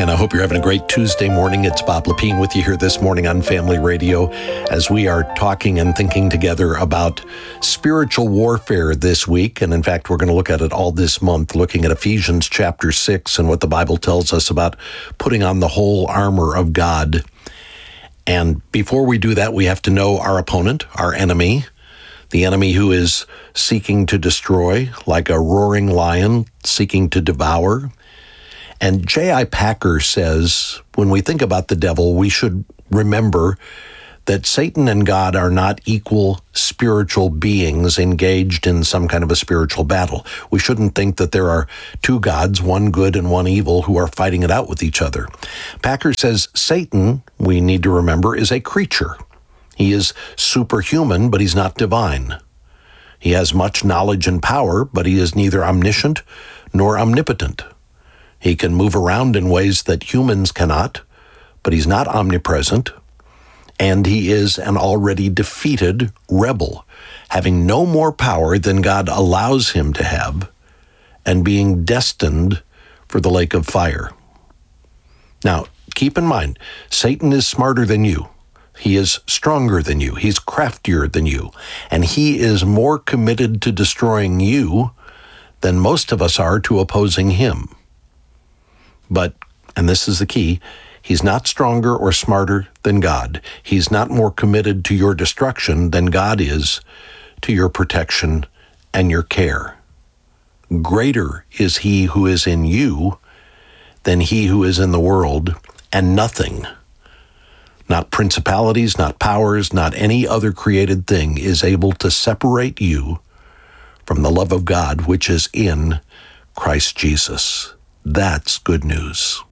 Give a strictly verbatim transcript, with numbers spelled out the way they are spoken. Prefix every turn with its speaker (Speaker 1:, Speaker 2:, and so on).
Speaker 1: And I hope you're having a great Tuesday morning. It's Bob Lepine with you here this morning on Family Radio as we are talking and thinking together about spiritual warfare this week. And in fact, we're going to look at it all this month, looking at Ephesians chapter six and what the Bible tells us about putting on the whole armor of God. And before we do that, we have to know our opponent, our enemy, the enemy who is seeking to destroy, like a roaring lion seeking to devour. And J I Packer says, when we think about the devil, we should remember that Satan and God are not equal spiritual beings engaged in some kind of a spiritual battle. We shouldn't think that there are two gods, one good and one evil, who are fighting it out with each other. Packer says Satan, we need to remember, is a creature. He is superhuman, but he's not divine. He has much knowledge and power, but he is neither omniscient nor omnipotent. He can move around in ways that humans cannot, but he's not omnipresent, and he is an already defeated rebel, having no more power than God allows him to have, and being destined for the lake of fire. Now, keep in mind, Satan is smarter than you. He is stronger than you. He's craftier than you, and he is more committed to destroying you than most of us are to opposing him. But, and this is the key, he's not stronger or smarter than God. He's not more committed to your destruction than God is to your protection and your care. Greater is he who is in you than he who is in the world, and nothing, not principalities, not powers, not any other created thing is able to separate you from the love of God which is in Christ Jesus. That's good news.